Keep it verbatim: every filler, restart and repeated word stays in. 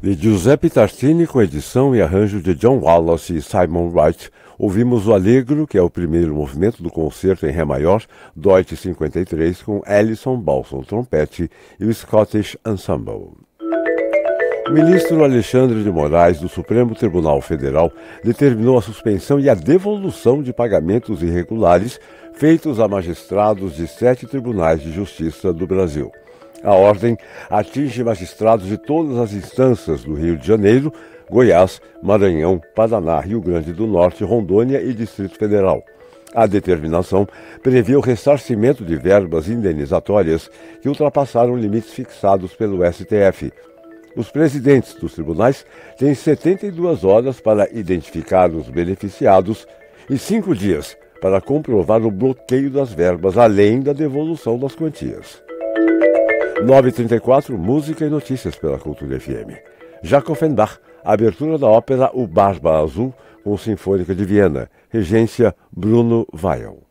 De Giuseppe Tartini, com edição e arranjo de John Wallace e Simon Wright, ouvimos o Allegro, que é o primeiro movimento do concerto em Ré maior, Deutsch cinquenta e três, com Ellison Balson trompete e o Scottish Ensemble. O ministro Alexandre de Moraes, do Supremo Tribunal Federal, determinou a suspensão e a devolução de pagamentos irregulares feitos a magistrados de sete tribunais de justiça do Brasil. A ordem atinge magistrados de todas as instâncias do Rio de Janeiro, Goiás, Maranhão, Paraná, Rio Grande do Norte, Rondônia e Distrito Federal. A determinação prevê o ressarcimento de verbas indenizatórias que ultrapassaram limites fixados pelo S T F. Os presidentes dos tribunais têm setenta e duas horas para identificar os beneficiados e cinco dias para comprovar o bloqueio das verbas, além da devolução das quantias. nove e trinta e quatro, música e notícias pela Cultura F M. Jacques Offenbach, abertura da ópera O Barba Azul, com Sinfônica de Viena. Regência Bruno Weil.